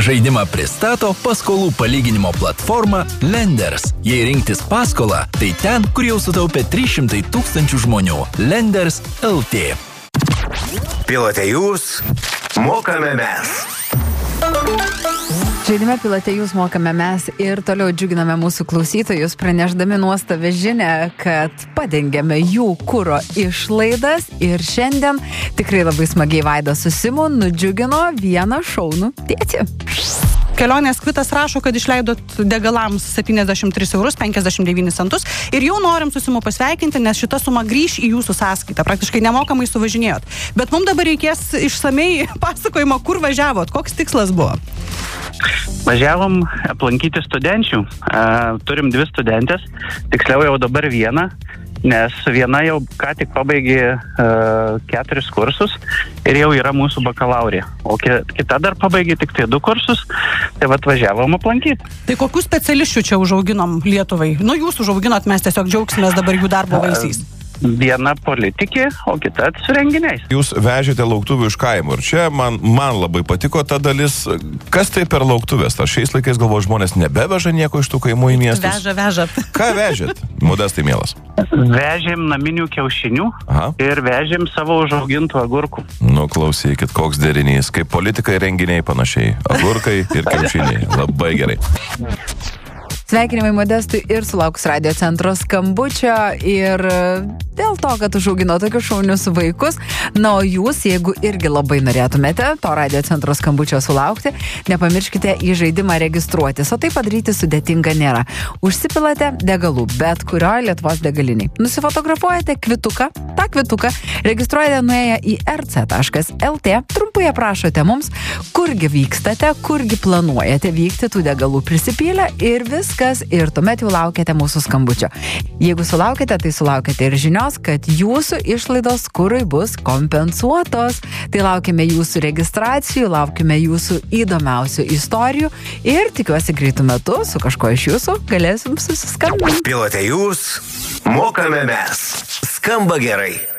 Žaidimą pristato paskolų palyginimo platforma Lenders. Jei rinktis paskolą, tai ten, kur jau sutaupė 300 000 žmonių. Lenders LT. Pilote jūs, mokame mes. Žaidime Pilote jūs, mokame mes ir toliau džiuginame mūsų klausytojus, pranešdami nuostabę žinią, kad padengiame jų kuro išlaidas ir šiandien tikrai labai smagiai Vaidas su Simu nudžiugino vieną šaunų tėtį. Kelionės kvitas rašo, kad išleidot degalams 73 eurus 59 centus ir jau norim su Simu pasveikinti, nes šita suma grįš į jūsų sąskaitą. Praktiškai nemokamai suvažinėjot. Bet mums dabar reikės išsamei pasakojimo, kur važiavot, koks tikslas buvo. Važiavom aplankyti studenčių. Turim 2 studentės, tiksliau jau dabar vieną, nes viena jau ką tik pabaigė 4 kursus ir jau yra mūsų bakalaurė. O kita dar pabaigė tik tai 2 kursus, tai važiavom aplankyti. Tai kokių specialisčių čia užauginom Lietuvai? Nu, jūs užauginot, mes tiesiog džiaugsimės dabar jų darbo vaisiais. Viena politikė, o kita su renginiais. Jūs vežėte lauktuvių iš kaimo ir čia man labai patiko ta dalis. Kas tai per lauktuvės? Ar šiais laikais galvoju, žmonės nebeveža nieko iš tų kaimų į miestus? Veža. Ką vežėt? Modestai mielas. Vežėm naminių kiaušinių. Aha. Ir vežėm savo užaugintų agurkų. Nu, klausykit, koks derinys. Kaip politikai renginiai panašiai. Agurkai ir kiaušiniai. Labai gerai. Sveikinimai Modestui ir sulaukus radio centro skambučio ir dėl to, kad užaugino tokius šaunius vaikus. Na, o jūs, jeigu irgi labai norėtumėte to radio centro skambučio sulaukti, nepamirškite į žaidimą registruotis, o tai padaryti sudėtinga nėra. Užsipilate degalų, bet kurioje Lietuvos degaliniai. Nusifotografuojate kvituką, tą kvituką registruojate nuėję į rc.lt, trumpai aprašote mums, kurgi vykstate, kurgi planuojate vykti, tų degalų prisipylę ir viskas. Ir tuomet jau laukiate mūsų skambučio. Jeigu sulaukite, tai sulaukite ir žinios, kad jūsų išlaidos kurui bus kompensuotos. Tai laukime jūsų registracijų, laukime jūsų įdomiausių istorijų ir tikiuosi greitų metų su kažko iš jūsų galėsim susiskambinti. Pilote jūs, mokame mes. Skamba gerai.